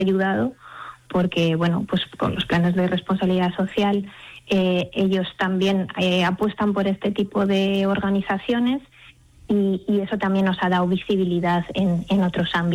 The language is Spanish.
ayudado porque, bueno, pues con los planes de responsabilidad social ellos también apuestan por este tipo de organizaciones y eso también nos ha dado visibilidad en otros ámbitos.